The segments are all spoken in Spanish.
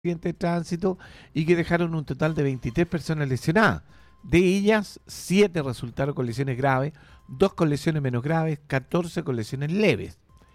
accidente de tránsito y que dejaron un total de 23 personas lesionadas. De ellas, 7 resultaron con lesiones graves, 2 con lesiones menos graves, 14 con lesiones leves.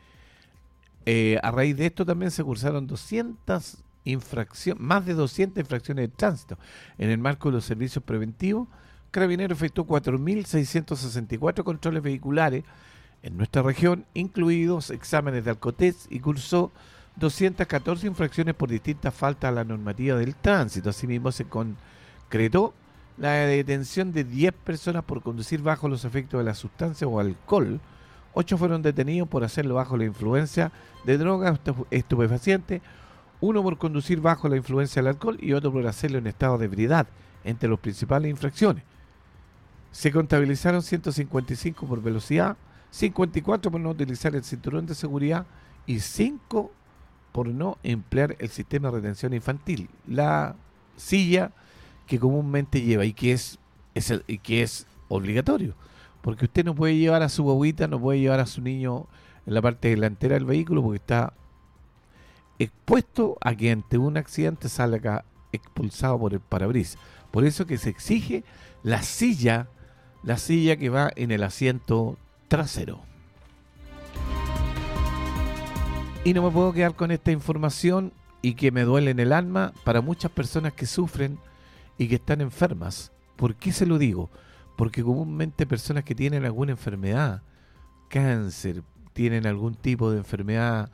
A raíz de esto también se cursaron más de 200 infracciones de tránsito. En el marco de los servicios preventivos, Carabineros efectuó 4.664 controles vehiculares en nuestra región, incluidos exámenes de alcotest, y cursó 214 infracciones por distintas faltas a la normativa del tránsito. Asimismo, se concretó la detención de 10 personas por conducir bajo los efectos de la sustancia o alcohol. 8 fueron detenidos por hacerlo bajo la influencia de drogas estupefacientes, 1 por conducir bajo la influencia del alcohol y otro por hacerlo en estado de ebriedad, entre las principales infracciones. Se contabilizaron 155 por velocidad, 54 por no utilizar el cinturón de seguridad y 5 por no emplear el sistema de retención infantil, la silla que comúnmente lleva y que es obligatorio, porque usted no puede llevar a su guaguita, no puede llevar a su niño en la parte delantera del vehículo porque está expuesto a que ante un accidente salga expulsado por el parabrisas. Por eso que se exige la silla que va en el asiento trasero. Y no me puedo quedar con esta información y que me duele en el alma para muchas personas que sufren y que están enfermas. ¿Por qué se lo digo? Porque comúnmente personas que tienen alguna enfermedad, cáncer, tienen algún tipo de enfermedad,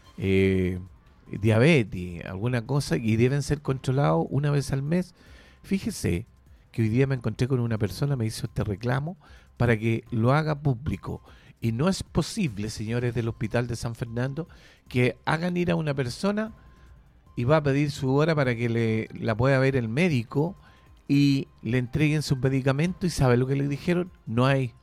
diabetes, alguna cosa, y deben ser controlados una vez al mes. Fíjese que hoy día me encontré con una persona, me hizo este reclamo para que lo haga público. Y no es posible, señores del Hospital de San Fernando, que hagan ir a una persona y va a pedir su hora para que la pueda ver el médico y le entreguen sus medicamentos. ¿Y sabe lo que le dijeron? No hay.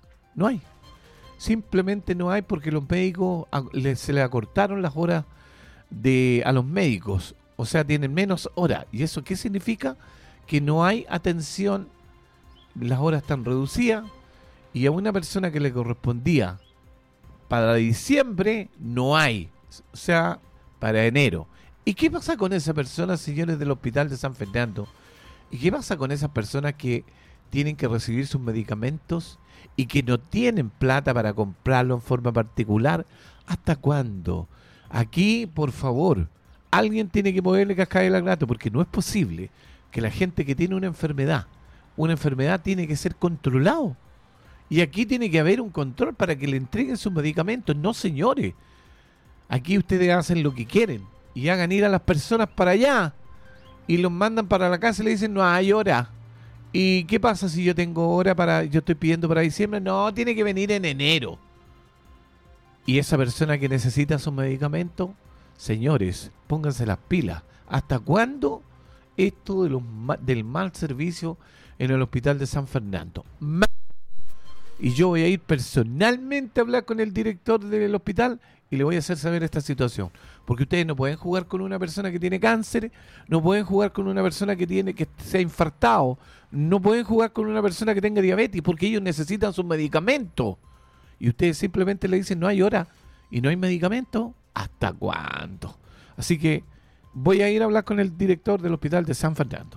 Simplemente no hay, porque los médicos se le acortaron las horas a los médicos. O sea, tienen menos horas. ¿Y eso qué significa? Que no hay atención, las horas están reducidas y a una persona que le correspondía para diciembre no hay, o sea, para enero. ¿Y qué pasa con esa persona, señores del Hospital de San Fernando? ¿Y qué pasa con esas personas que tienen que recibir sus medicamentos y que no tienen plata para comprarlo en forma particular? ¿Hasta cuándo? Aquí, por favor, alguien tiene que ponerle cascabel al gato, porque no es posible que la gente que tiene una enfermedad tiene que ser controlado. Y aquí tiene que haber un control para que le entreguen sus medicamentos. No, señores. Aquí ustedes hacen lo que quieren y hagan ir a las personas para allá y los mandan para la casa y le dicen no hay hora. ¿Y qué pasa si yo tengo hora yo estoy pidiendo para diciembre? No, tiene que venir en enero. Y esa persona que necesita sus medicamentos, señores, pónganse las pilas. ¿Hasta cuándo esto del mal servicio en el Hospital de San Fernando? Y yo voy a ir personalmente a hablar con el director del hospital y le voy a hacer saber esta situación. Porque ustedes no pueden jugar con una persona que tiene cáncer, no pueden jugar con una persona que se ha infartado, no pueden jugar con una persona que tenga diabetes, porque ellos necesitan sus medicamentos. Y ustedes simplemente le dicen no hay hora y no hay medicamento. ¿Hasta cuándo? Así que voy a ir a hablar con el director del Hospital de San Fernando.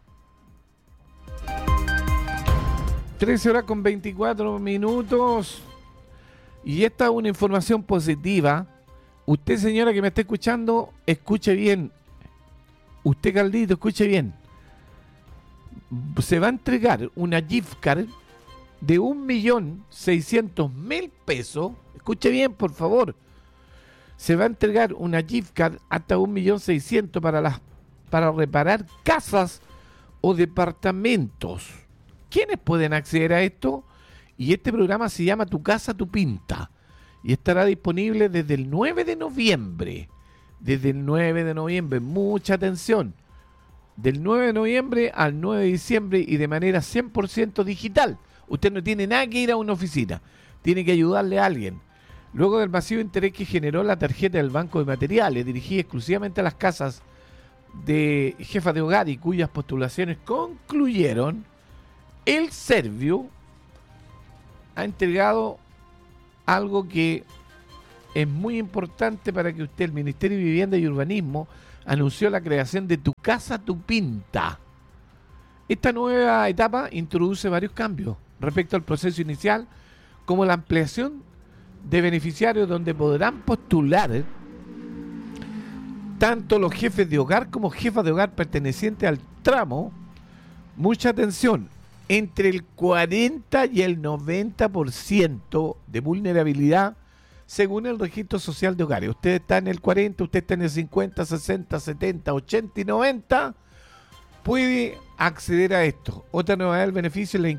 13:24. Y esta es una información positiva. Usted, señora que me está escuchando, escuche bien. Usted, Caldito, escuche bien. Se va a entregar una gift card de 1.600.000 pesos. Escuche bien, por favor. Se va a entregar una gift card hasta 1.600.000 para reparar casas o departamentos. ¿Quiénes pueden acceder a esto? Y este programa se llama Tu Casa, Tu Pinta. Y estará disponible desde el 9 de noviembre. Desde el 9 de noviembre. Mucha atención. Del 9 de noviembre al 9 de diciembre y de manera 100% digital. Usted no tiene nada que ir a una oficina. Tiene que ayudarle a alguien. Luego del masivo interés que generó la tarjeta del Banco de Materiales, dirigida exclusivamente a las casas de jefas de hogar y cuyas postulaciones concluyeron, el Servio ha entregado algo que es muy importante para que usted, el Ministerio de Vivienda y Urbanismo, anunció la creación de Tu Casa, Tu Pinta. Esta nueva etapa introduce varios cambios respecto al proceso inicial, como la ampliación de beneficiarios donde podrán postular tanto los jefes de hogar como jefas de hogar pertenecientes al tramo. Mucha atención, entre el 40 y el 90% de vulnerabilidad según el registro social de hogares. Usted está en el 40, usted está en el 50, 60, 70, 80 y 90, puede acceder a esto. Otra novedad del beneficio es la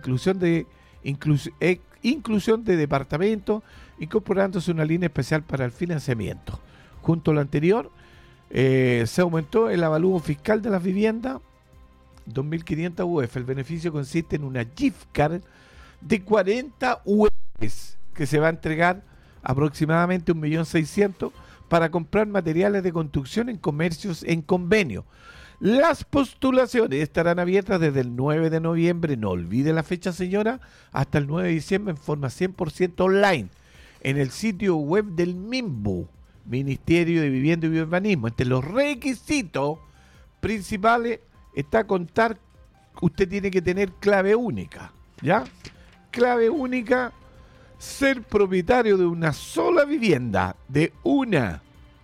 inclusión de departamentos, incorporándose una línea especial para el financiamiento. Junto a lo anterior, se aumentó el avalúo fiscal de las viviendas, 2.500 UF. El beneficio consiste en una gift card de 40 UF que se va a entregar aproximadamente 1.600.000 para comprar materiales de construcción en comercios en convenio. Las postulaciones estarán abiertas desde el 9 de noviembre, no olvide la fecha, señora, hasta el 9 de diciembre en forma 100% online en el sitio web del MIMBU, Ministerio de Vivienda y Urbanismo. Entre los requisitos principales está contar, usted tiene que tener clave única, ¿ya? Clave única, ser propietario de una sola vivienda, de una.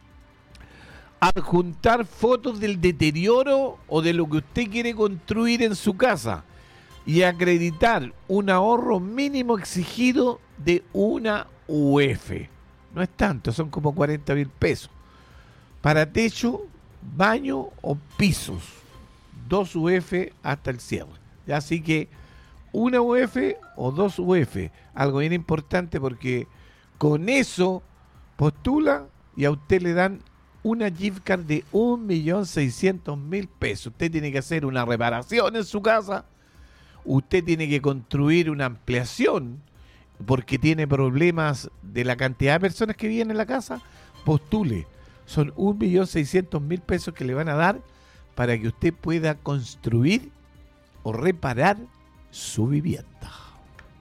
Adjuntar fotos del deterioro o de lo que usted quiere construir en su casa y acreditar un ahorro mínimo exigido de una UF. No es tanto, son como 40.000 pesos. Para techo, baño o pisos, 2 UF hasta el cierre. Así que una UF o 2 UF, algo bien importante porque con eso postula y a usted le dan una gift card de 1.600.000 pesos. Usted tiene que hacer una reparación en su casa, usted tiene que construir una ampliación porque tiene problemas de la cantidad de personas que viven en la casa, postule. Son 1.600.000 pesos que le van a dar para que usted pueda construir o reparar su vivienda.